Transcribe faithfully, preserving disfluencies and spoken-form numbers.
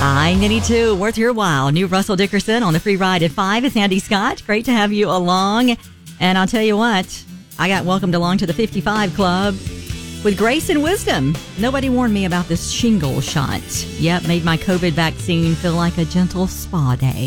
I ninety-two, worth your while. New Russell Dickerson on the free ride at five. It's Andy Scott. Great to have you along. And I'll tell you what, I got welcomed along to the fifty-five Club with grace and wisdom. Nobody warned me about this shingle shot. Yep, made my COVID vaccine feel like a gentle spa day.